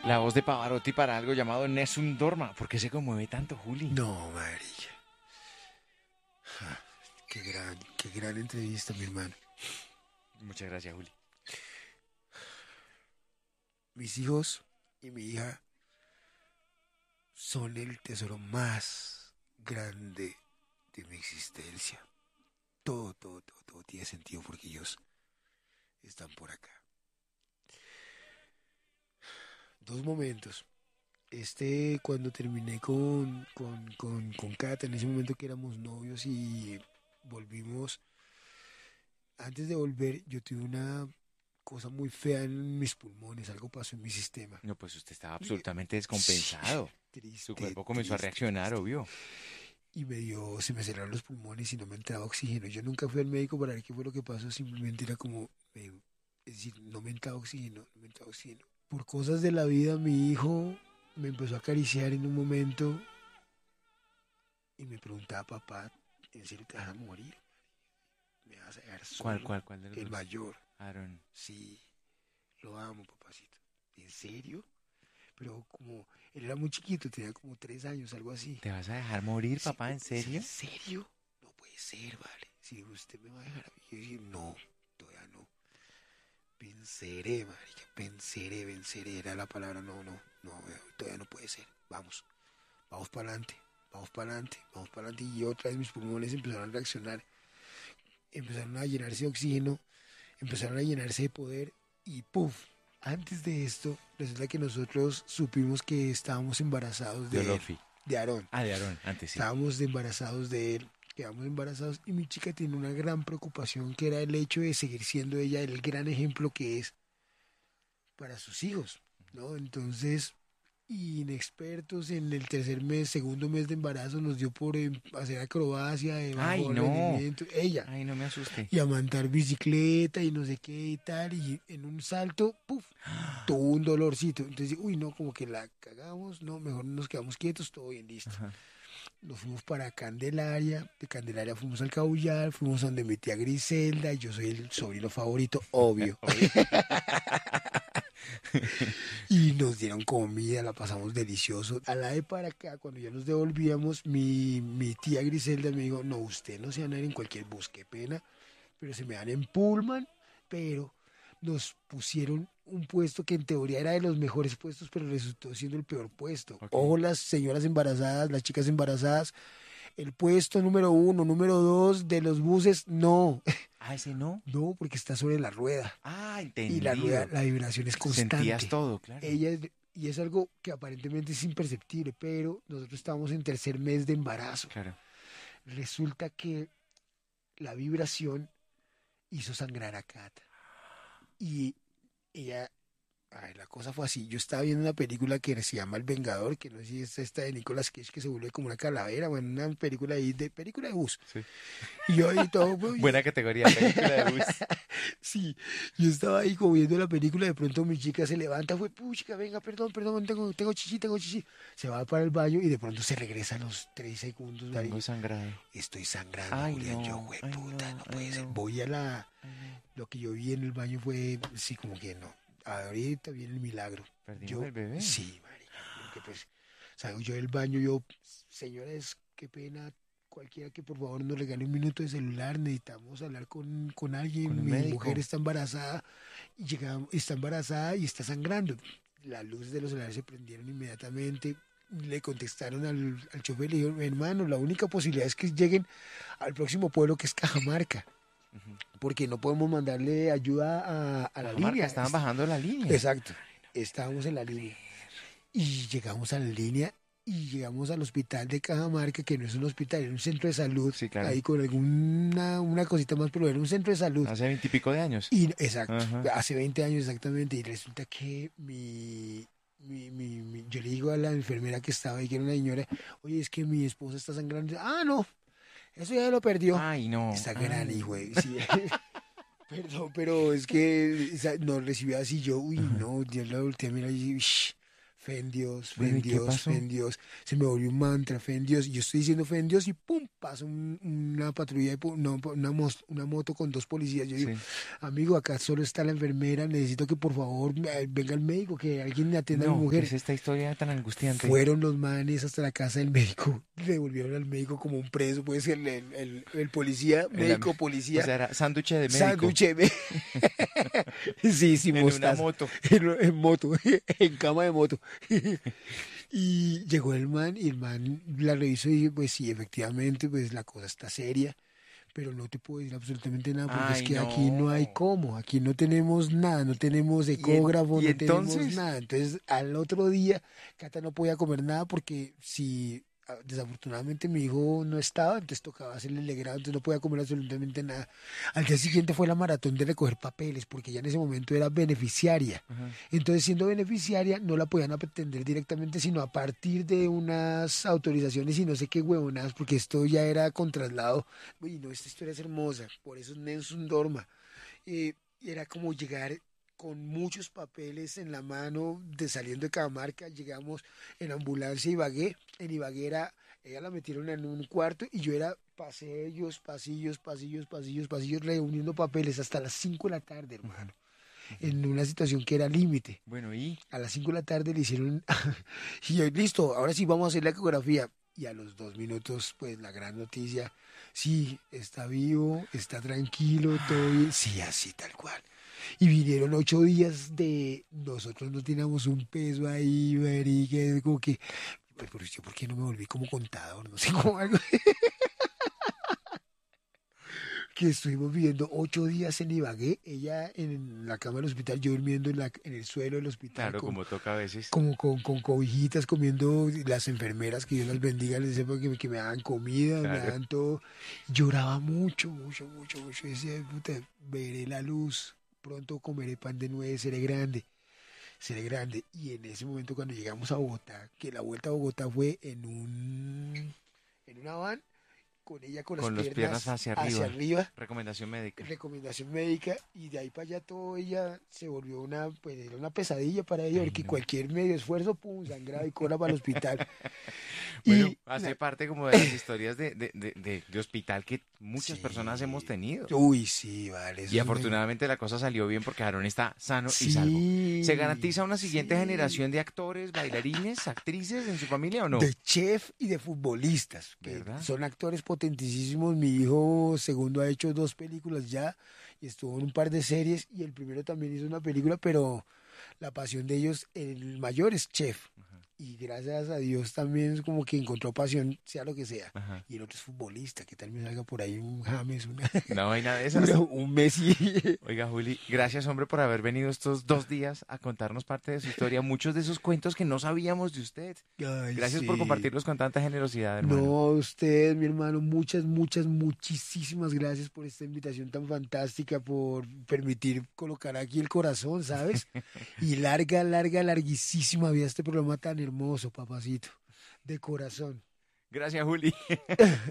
La voz de Pavarotti para algo llamado Nessun Dorma. ¿Por qué se conmueve tanto, Juli? No, María. Ja, qué gran entrevista, mi hermano. Muchas gracias, Juli. Mis hijos y mi hija son el tesoro más grande de mi existencia. Todo tiene sentido porque ellos están por acá. Dos momentos. Cuando terminé con Cata, en ese momento que éramos novios y volvimos. Antes de volver, yo tuve una cosa muy fea en mis pulmones, algo pasó en mi sistema. No, pues usted estaba absolutamente descompensado. Triste, Su cuerpo comenzó a reaccionar, triste. obvio. Y se me cerraron los pulmones y no me entraba oxígeno. Yo nunca fui al médico para ver qué fue lo que pasó, simplemente era como, es decir, no me entraba oxígeno, no me entraba oxígeno. Por cosas de la vida, mi hijo me empezó a acariciar en un momento y me preguntaba, papá, ¿en serio te vas a morir? ¿Me vas a dejar solo? ¿Cuál de los El dos? mayor. Aaron. Sí, lo amo, papacito. ¿En serio? Pero como él era muy chiquito, tenía como 3 años, algo así. ¿Te vas a dejar morir, Sí, papá? ¿En sí, serio? ¿en serio? No puede ser, vale. Si usted me va a dejar a mí, yo dije, no, todavía no. Venceré, marica, venceré. Era la palabra, no, todavía no puede ser. Vamos para adelante, vamos para adelante, vamos para adelante. Y otra vez mis pulmones empezaron a reaccionar, empezaron a llenarse de oxígeno, empezaron a llenarse de poder y ¡puf! Antes de esto, resulta que nosotros supimos que estábamos embarazados De de él, Olofi. de Aarón. Ah, de Aaron, antes sí. Estábamos embarazados de él, quedamos embarazados y mi chica tiene una gran preocupación que era el hecho de seguir siendo ella el gran ejemplo que es para sus hijos, ¿no? Entonces, inexpertos en el segundo mes de embarazo, nos dio por hacer acrobacia de Ay, bajo no. rendimiento, ella, Ay, no me asuste. y a montar bicicleta y no sé qué y tal, y en un salto, ¡puf! Tuvo un dolorcito. Entonces, uy, no, como que la cagamos, no, mejor nos quedamos quietos, todo bien, listo. Ajá. Nos fuimos para Candelaria, de Candelaria fuimos al Caullar, fuimos donde mi tía Griselda, y yo soy el sobrino favorito, obvio. Y nos dieron comida, la pasamos delicioso. A la de para acá, cuando ya nos devolvíamos, mi tía Griselda me dijo, no, usted no se van a ir en cualquier bus, qué pena, pero se me dan en Pullman, pero nos pusieron un puesto que en teoría era de los mejores puestos, pero resultó siendo el peor puesto. Ok. Ojo, las señoras embarazadas, las chicas embarazadas, el puesto número 1, número 2 de los buses, no, Ah, ese no. no, porque está sobre la rueda. Ah, Y la rueda, entendido. la vibración es constante. Sentías todo, claro. Y es algo que aparentemente es imperceptible, pero nosotros estábamos en tercer mes de embarazo. Claro. Resulta que la vibración hizo sangrar a Cata. Y ella, ay, la cosa fue así. Yo estaba viendo una película que se llama El Vengador, que no sé si es esta de Nicolas Cage, que se vuelve como una calavera, bueno, una película ahí película de bus. Sí. Y yo ahí todo, pues, Buena categoría, película de bus. sí, yo estaba ahí como viendo la película, de pronto mi chica se levanta, fue, puchica, venga, perdón, tengo chichi. Se va para el baño y de pronto se regresa a los 3 segundos. Tengo Ahí, sangrado. estoy sangrando, Ay, Julián, no, yo, güey, ay, puta, no, no puede ay, ser. no. Voy a la, Ay, no. lo que yo vi en el baño fue, sí, como que no, ahorita viene el milagro. Perdimos Yo, el bebé. sí, marica, porque pues, salgo yo del baño, yo, señores, qué pena, cualquiera que por favor nos regale un minuto de celular, necesitamos hablar con alguien, Con un mi médico. mujer está embarazada, y está embarazada y está sangrando. Las luces de los celulares se prendieron inmediatamente, le contestaron al chofer y le dijeron, hermano, la única posibilidad es que lleguen al próximo pueblo que es Cajamarca, Ujú. porque no podemos mandarle ayuda a la Cajamarca, línea. estaban bajando la línea. Exacto, estábamos en la línea. Y llegamos a la línea y llegamos al hospital de Cajamarca, que no es un hospital, era un centro de salud, Sí, claro. ahí con alguna una cosita más, pero era un centro de salud. Hace 20 y pico de años. Y, exacto, Ajá. hace 20 años exactamente, y resulta que yo le digo a la enfermera que estaba ahí, que era una señora, oye, es que mi esposa está sangrando. Ah, no, eso ya lo perdió. Ay, no. Esta Ay. gran hijo, sí. Perdón, pero es que nos recibió así, yo, uy, no, yo la volteé a mirar y dije, "Shh, fe en Dios, fe Bueno, en ¿y qué Dios, pasó? fe en Dios. Se me volvió un mantra, fe en Dios. Y yo estoy diciendo fe en Dios y ¡pum! Pasa una patrulla, una moto con dos policías. Yo digo, Sí. amigo, acá solo está la enfermera, necesito que por favor venga el médico, que alguien atienda a mi No, ¿qué es mujer. esta historia tan angustiante? Fueron los manes hasta la casa del médico, le devolvieron al médico como un preso, puede ser el policía, El am- médico, o policía, sea, era sándwich de médico sándwich, sí, sí, en una mostaza, moto. en moto, en cama de moto. Y llegó el man y el man la revisó y dije, pues sí, efectivamente, pues la cosa está seria, pero no te puedo decir absolutamente nada porque es Ay, que aquí no hay no. cómo, aquí no tenemos nada, no tenemos ecógrafo, Y no tenemos entonces? nada. Entonces, al otro día, Cata no podía comer nada porque si desafortunadamente mi hijo no estaba, entonces tocaba hacerle el legrado, entonces no podía comer absolutamente nada. Al día siguiente fue la maratón de recoger papeles porque ya en ese momento era beneficiaria. Ajá. Entonces, siendo beneficiaria, no la podían atender directamente, sino a partir de unas autorizaciones y no sé qué huevonadas, porque esto ya era con traslado. Uy, no, esta historia es hermosa, por eso es Nelson Dorma. Era como llegar con muchos papeles en la mano, de saliendo de Cajamarca, llegamos en ambulancia a Ibagué. En Ibagué ella la metieron en un cuarto y yo era pasillos, pasillos, pasillos, pasillos, pasillos, reuniendo papeles hasta las 5 de la tarde, hermano, en una situación que era límite. Bueno, ¿y? A las 5 de la tarde le hicieron, y yo, listo, ahora sí vamos a hacer la ecografía. Y a los 2 minutos, pues la gran noticia, sí, está vivo, está tranquilo, todo bien, sí, así tal cual. Y vinieron 8 días de nosotros no teníamos un peso ahí, marica, es como que, pues, pero yo, ¿por qué no me volví como contador? No sé cómo algo. Que estuvimos viviendo 8 días en Ibagué, ella en la cama del hospital, yo durmiendo en el suelo del hospital, Claro, como toca a veces. como con cobijitas, comiendo las enfermeras, que Dios las bendiga, les decía que me daban comida, me Claro. daban todo. Lloraba mucho, mucho, mucho, mucho. Decía, puta, veré la luz, pronto comeré pan de nuez, seré grande, seré grande. Y en ese momento cuando llegamos a Bogotá, que la vuelta a Bogotá fue en una van, con ella con las Con las piernas piernas hacia hacia arriba. arriba, Recomendación médica. recomendación médica, y de ahí para allá todo ella se volvió pues era una pesadilla para ella, Ay, porque no. cualquier medio esfuerzo, pum, sangraba y cola para el hospital. Bueno, Y hace parte como de las historias de hospital que muchas personas hemos sí, tenido. uy, sí, vale, Y eso afortunadamente la cosa salió bien porque Aarón está sano y salvo. ¿Se sí, garantiza una siguiente sí, generación de actores, bailarines, actrices en su familia o no? de chef y de futbolistas, que ¿Verdad? son actores potentísimos. Mi hijo segundo ha hecho 2 películas ya y estuvo en un par de series, y el primero también hizo una película, pero la pasión de ellos, el mayor es chef. Ajá, Y gracias a Dios también es como que encontró pasión, sea lo que sea. ajá. Y el otro es futbolista, que tal me salga por ahí un James, No hay nada de esas. un Messi. Oiga, Juli, gracias, hombre, por haber venido estos 2 días a contarnos parte de su historia, muchos de esos cuentos que no sabíamos de usted. Ay, Gracias por sí. compartirlos con tanta generosidad, hermano. No, usted, mi hermano, muchas, muchas, muchísimas gracias por esta invitación tan fantástica, por permitir colocar aquí el corazón, ¿sabes? Y larga, larga, larguísima vida este programa tan hermoso, papacito, de corazón. Gracias, Juli.